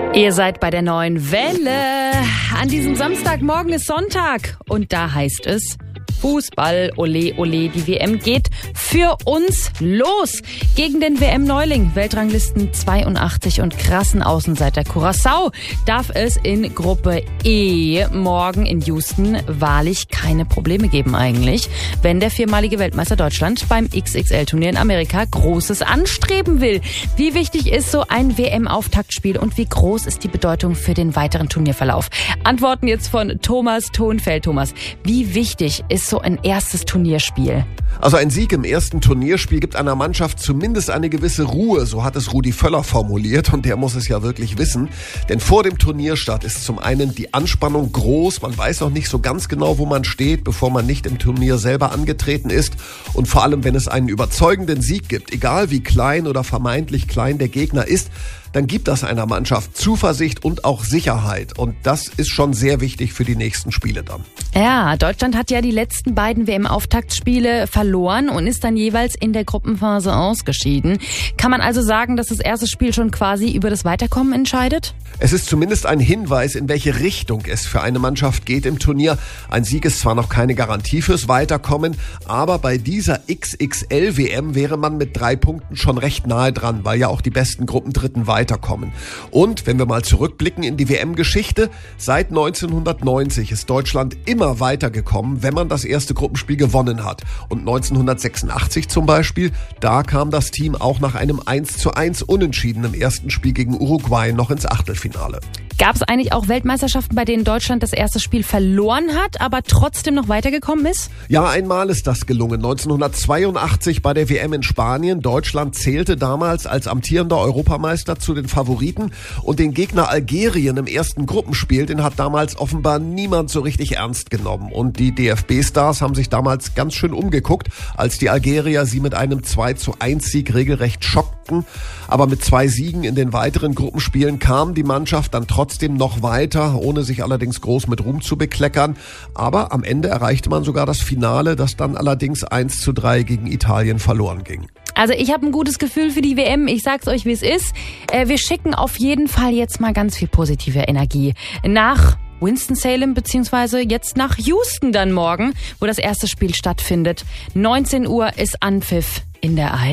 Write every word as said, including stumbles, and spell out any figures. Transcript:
Ihr seid bei der neuen Welle. An diesem Samstagmorgen ist Sonntag und da heißt es Fußball, ole ole, die W M geht für uns los. Gegen den W M-Neuling, Weltranglisten zweiundachtzig und krassen Außenseiter Curaçao darf es in Gruppe E morgen in Houston wahrlich keine Probleme geben eigentlich, wenn der viermalige Weltmeister Deutschland beim X X L-Turnier in Amerika Großes anstreben will. Wie wichtig ist so ein W M-Auftaktspiel und wie groß ist die Bedeutung für den weiteren Turnierverlauf? Antworten jetzt von Thomas Thonfeld. Thomas, wie wichtig ist so ein erstes Turnierspiel? Also ein Sieg im ersten Turnierspiel gibt einer Mannschaft zumindest eine gewisse Ruhe, so hat es Rudi Völler formuliert und der muss es ja wirklich wissen. Denn vor dem Turnierstart ist zum einen die Anspannung groß, man weiß noch nicht so ganz genau, wo man steht, bevor man nicht im Turnier selber angetreten ist. Und vor allem, wenn es einen überzeugenden Sieg gibt, egal wie klein oder vermeintlich klein der Gegner ist, dann gibt das einer Mannschaft Zuversicht und auch Sicherheit. Und das ist schon sehr wichtig für die nächsten Spiele dann. Ja, Deutschland hat ja die letzten beiden W M-Auftaktspiele verloren und ist dann jeweils in der Gruppenphase ausgeschieden. Kann man also sagen, dass das erste Spiel schon quasi über das Weiterkommen entscheidet? Es ist zumindest ein Hinweis, in welche Richtung es für eine Mannschaft geht im Turnier. Ein Sieg ist zwar noch keine Garantie fürs Weiterkommen, aber bei dieser X X L-W M wäre man mit drei Punkten schon recht nahe dran, weil ja auch die besten Gruppendritten weiterkommen. Und wenn wir mal zurückblicken in die W M-Geschichte, seit neunzehnhundertneunzig ist Deutschland immer weitergekommen, wenn man das erste Gruppenspiel gewonnen hat. Und neunzehnhundertsechsundachtzig zum Beispiel, da kam das Team auch nach einem eins zu eins Unentschieden im ersten Spiel gegen Uruguay noch ins Achtelfinale. Gab es eigentlich auch Weltmeisterschaften, bei denen Deutschland das erste Spiel verloren hat, aber trotzdem noch weitergekommen ist? Ja, einmal ist das gelungen. neunzehnhundertzweiundachtzig bei der W M in Spanien. Deutschland zählte damals als amtierender Europameister zu den Favoriten und den Gegner Algerien im ersten Gruppenspiel, den hat damals offenbar niemand so richtig ernst genommen. Und die D F B-Stars haben sich damals ganz schön umgeguckt, als die Algerier sie mit einem zwei zu eins Sieg regelrecht schockten. Aber mit zwei Siegen in den weiteren Gruppenspielen kam die Mannschaft dann trotzdem noch weiter, ohne sich allerdings groß mit Ruhm zu bekleckern. Aber am Ende erreichte man sogar das Finale, das dann allerdings eins zu drei gegen Italien verloren ging. Also ich habe ein gutes Gefühl für die W M. Ich sag's euch, wie es ist. Äh, wir schicken auf jeden Fall jetzt mal ganz viel positive Energie nach Winston-Salem beziehungsweise jetzt nach Houston dann morgen, wo das erste Spiel stattfindet. neunzehn Uhr ist Anpfiff in der A R D.